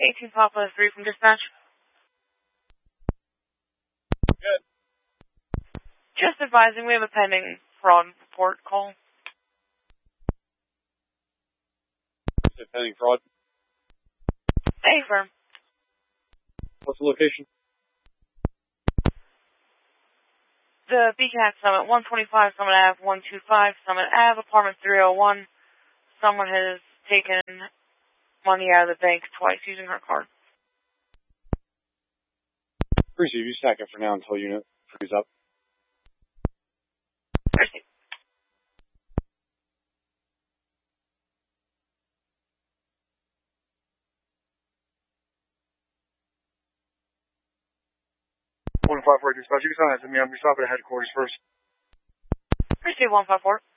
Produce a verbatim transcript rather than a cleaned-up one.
eighteen Papa three from dispatch. Good. Just advising we have a pending fraud report call. Is it pending fraud? Hey, firm. What's the location? The Beacon Hat Summit, one twenty-five Summit Ave, one twenty-five Summit Ave, apartment three oh one. Someone has taken money out of the bank twice using her card. Appreciate you stack it for now until unit frees up. Mercy. one five four dispatch, you can send that to me. I'm going to stop at headquarters first. Mercy one five four.